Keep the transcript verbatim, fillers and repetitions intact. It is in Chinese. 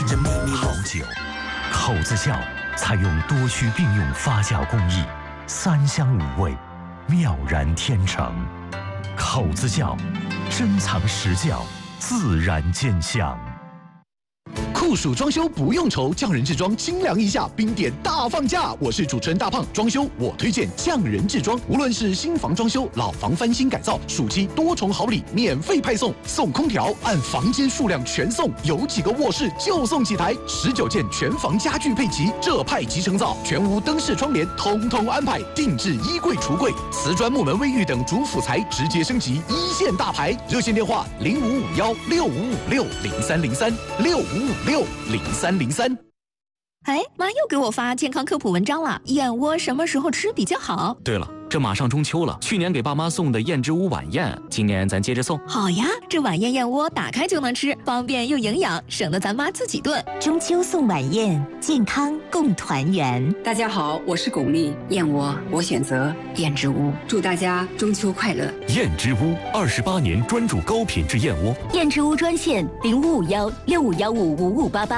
着秘密好酒，口子窖采用多区并用发酵工艺，三香五味，妙然天成。口子窖，珍藏实窖，自然见香。 酷暑装修不用愁，匠人制装清凉一下，冰点大放价。我是主持人大胖，装修我推荐匠人制装。无论是新房装修、老房翻新改造，暑期多重好礼免费派送，送空调，按房间数量全送，有几个卧室就送几台，十九件全房家具配齐，这派即成造，全屋灯饰窗帘通通安排，定制衣柜、橱柜、瓷砖、木门、卫浴等主辅材直接升级，一线大牌。热线电话零五五幺六五五六零三零三六五五六。零三零三。 哎，妈又给我发健康科普文章了，燕窝什么时候吃比较好？ 对了，这马上中秋了，去年给爸妈送的燕之屋晚宴，今年咱接着送。 好呀，这晚宴燕窝打开就能吃，方便又营养，省得咱妈自己炖。 中秋送晚宴，健康共团圆。 大家好，我是巩俐，燕窝我选择燕之屋，祝大家中秋快乐。 燕之屋二十八年专注高品质燕窝。 燕之屋专线零五五幺六五幺五五五八八。